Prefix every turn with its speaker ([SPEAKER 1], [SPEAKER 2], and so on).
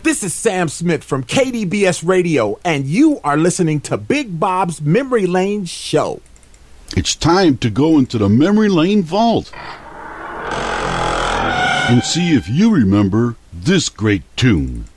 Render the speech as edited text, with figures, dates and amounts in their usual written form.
[SPEAKER 1] This is Sam Smith from KDBS Radio, and you are listening to Big Bob's Memory Lane Show.
[SPEAKER 2] It's time to go into the Memory Lane Vault and see if you remember this great tune.